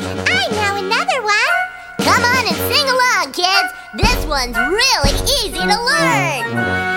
I know another one. Come on and sing along, kids. This one's really easy to learn.